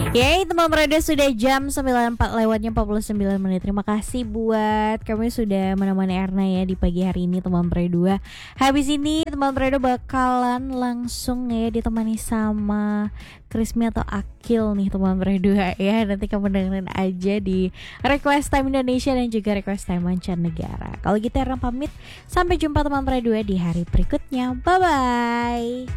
Yeay teman Prado, sudah jam 94 lewatnya 49 menit. Terima kasih buat kami sudah menemani Erna ya di pagi hari ini teman Prado. Habis ini teman Prado bakalan langsung ya ditemani sama Krismi atau Akil nih teman Prado ya. Nanti kamu dengerin aja di Request Time Indonesia dan juga Request Time Mancanegara. Kalau gitu Erna pamit, sampai jumpa teman Prado di hari berikutnya. Bye bye.